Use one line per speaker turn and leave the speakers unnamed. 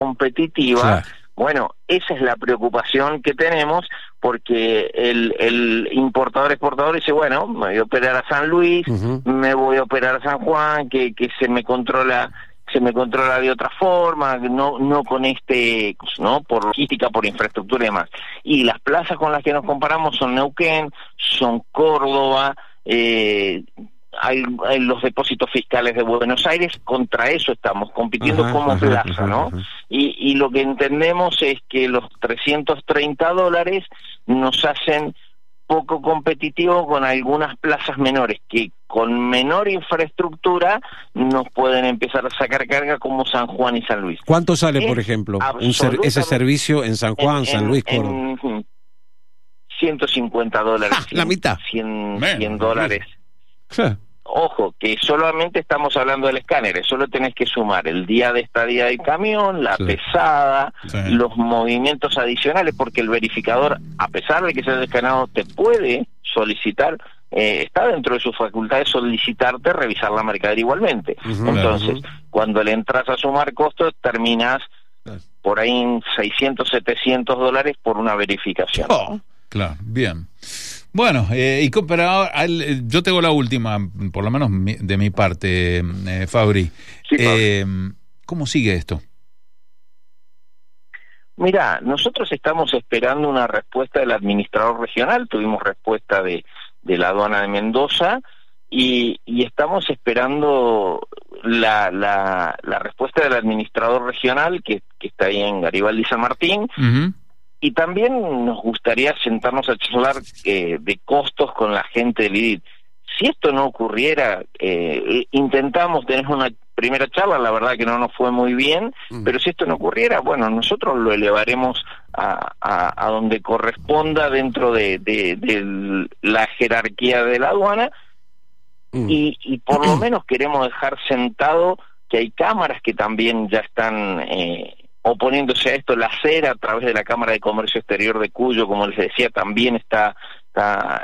competitiva.
Claro.
Bueno, esa es la preocupación que tenemos, porque el importador-exportador dice, bueno, me voy a operar a San Luis, me voy a operar a San Juan, que se me controla de otra forma, no con no por logística, por infraestructura y demás. Y las plazas con las que nos comparamos son Neuquén, son Córdoba, hay los depósitos fiscales de Buenos Aires. Contra eso estamos compitiendo como plaza, ¿no? Y lo que entendemos es que los $330 nos hacen poco competitivo con algunas plazas menores que con menor infraestructura nos pueden empezar a sacar carga, como San Juan y San Luis.
¿Cuánto sale, por ejemplo, ese servicio en San Juan, San Luis, Córdoba?
$150.
La mitad.
$100. Ojo, que solamente estamos hablando del escáner, solo tenés que sumar el día de estadía del camión, la pesada, los movimientos adicionales, porque el verificador, a pesar de que sea escaneado, te puede solicitar, está dentro de sus facultades solicitarte revisar la mercadería igualmente. Entonces, cuando le entras a sumar costos, terminás por ahí en $600, $700 por una verificación.
Claro, bien. Bueno, pero ahora, yo tengo la última, por lo menos de mi parte, Fabri.
Sí, Fabri.
¿Cómo sigue esto?
Mira, nosotros estamos esperando una respuesta del administrador regional. Tuvimos respuesta de la aduana de Mendoza y estamos esperando la respuesta del administrador regional que está ahí en Garibaldi y San Martín. Y también nos gustaría sentarnos a charlar de costos con la gente del IDIT. Si esto no ocurriera, intentamos tener una primera charla, la verdad que no nos fue muy bien, pero si esto no ocurriera, bueno, nosotros lo elevaremos a donde corresponda dentro de la jerarquía de la aduana, y por lo menos queremos dejar sentado que hay cámaras que también ya están oponiéndose a esto. La CER, a través de la Cámara de Comercio Exterior de Cuyo, como les decía, también está